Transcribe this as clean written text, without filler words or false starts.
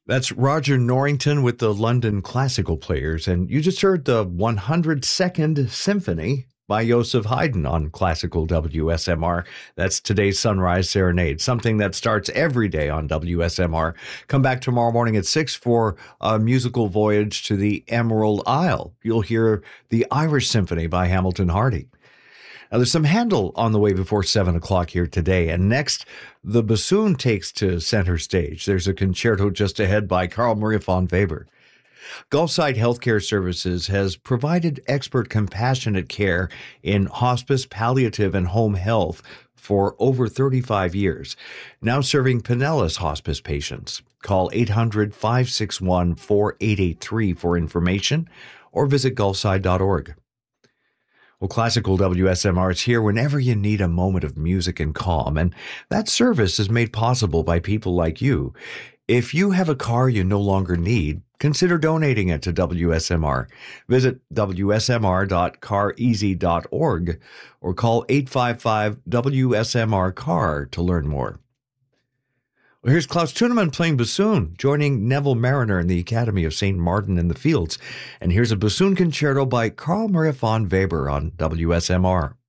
That's Roger Norrington with the London Classical Players, and you just heard the 102nd Symphony by Joseph Haydn on Classical WSMR. That's today's Sunrise Serenade, something that starts every day on WSMR. Come back tomorrow morning at 6 for a musical voyage to the Emerald Isle. You'll hear the Irish Symphony by Hamilton Hardy. Now, there's some Handel on the way before 7 o'clock here today. And next, the bassoon takes to center stage. There's a concerto just ahead by Carl Maria von Weber. Gulfside Healthcare Services has provided expert compassionate care in hospice, palliative, and home health for over 35 years, now serving Pinellas hospice patients. Call 800-561-4883 for information or visit gulfside.org. Well, Classical WSMR is here whenever you need a moment of music and calm, and that service is made possible by people like you. If you have a car you no longer need, consider donating it to WSMR. Visit wsmr.careasy.org or call 855-WSMR-CAR to learn more. Well, here's Klaus Tunemann playing bassoon, joining Neville Mariner in the Academy of St. Martin in the Fields. And here's a bassoon concerto by Carl Maria von Weber on WSMR.